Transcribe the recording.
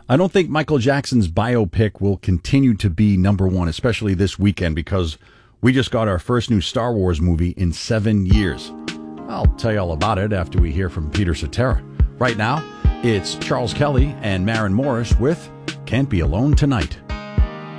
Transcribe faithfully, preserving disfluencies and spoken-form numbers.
I don't think Michael Jackson's biopic will continue to be number one, especially this weekend, because we just got our first new Star Wars movie in seven years. I'll tell you all about it after we hear from Peter Cetera. Right now, it's Charles Kelly and Maren Morris with Can't Be Alone Tonight.